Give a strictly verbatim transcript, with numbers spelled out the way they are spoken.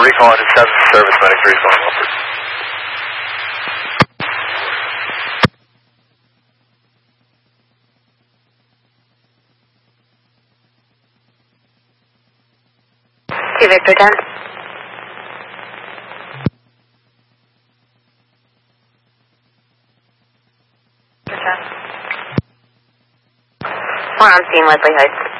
recall into seven service medic three is going upward. two Victor ten. We're on scene, Leslie Heights.